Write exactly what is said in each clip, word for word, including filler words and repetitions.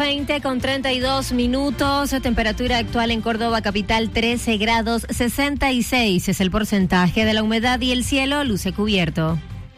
veinte con treinta y dos minutos, temperatura actual en Córdoba capital trece grados, sesenta y seis es el porcentaje de la humedad y el cielo luce cubierto.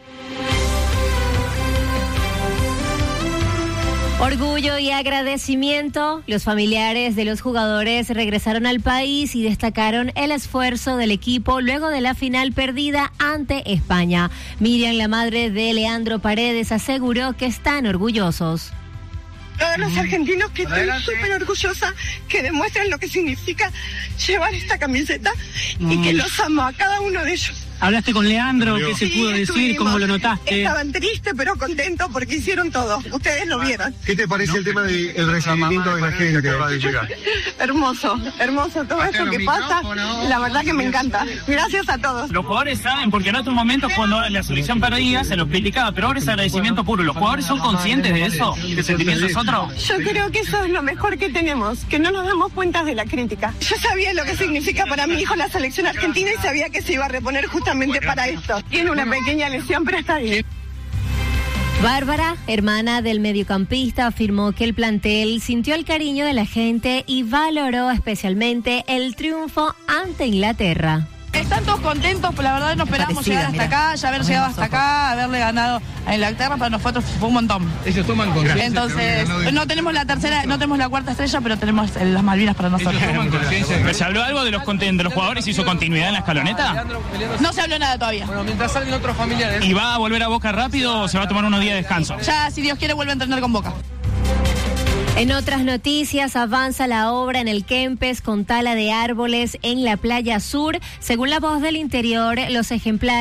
Orgullo y agradecimiento. Los familiares de los jugadores regresaron al país y destacaron el esfuerzo del equipo luego de la final perdida ante España. Miriam, la madre de Leandro Paredes, aseguró que están orgullosos. Todos los argentinos que estoy súper orgullosa, que demuestran lo que significa llevar esta camiseta y que los amo a cada uno de ellos. ¿Hablaste con Leandro? ¿Qué se Sí, pudo decir? estuvimos. ¿Cómo lo notaste? Estaban tristes pero contentos porque hicieron todo. Ustedes lo vieron. ¿Qué te parece no, el tema del de recibimiento de la gente que acaba de llegar? Hermoso, hermoso todo eso que pasa. La verdad que me encanta. Gracias a todos. Los jugadores saben, porque en otros momentos cuando la selección perdía se los criticaba, pero ahora es agradecimiento puro. ¿Los jugadores son conscientes de eso? ¿Que el sentimiento es otro? Yo creo que eso es lo mejor que tenemos, que no nos damos cuenta de la crítica. Yo sabía lo que significa para mi hijo la selección argentina y sabía que se iba a reponer justamente para esto. Tiene una pequeña lesión, pero está bien. Bárbara, hermana del mediocampista, afirmó que el plantel sintió el cariño de la gente y valoró especialmente el triunfo ante Inglaterra. Están todos contentos, la verdad no esperábamos llegar hasta acá, ya haber llegado hasta acá, haberle ganado a Inglaterra para nosotros fue un montón. Ellos toman conciencia. Entonces, no tenemos la tercera, no tenemos la cuarta estrella, pero tenemos las Malvinas para nosotros. ¿Pero se habló algo de los, de los jugadores? ¿Hizo continuidad en la escaloneta? No se habló nada todavía. Bueno, mientras salgan otros familiares. ¿Y va a volver a Boca rápido o se va a tomar unos días de descanso? Ya, si Dios quiere, vuelve a entrenar con Boca. En otras noticias, avanza la obra en el Kempes con tala de árboles en la playa sur. Según La Voz del Interior, los ejemplares